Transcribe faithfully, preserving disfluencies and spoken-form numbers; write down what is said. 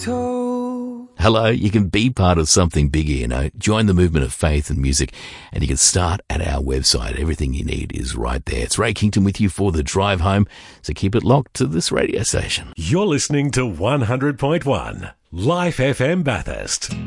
told. Hello, you can be part of something bigger, you know. Join the movement of faith and music, and you can start at our website. Everything you need is right there. It's Ray Kington with you for the drive home, so keep it locked to this radio station. You're listening to one hundred point one Life F M Bathurst.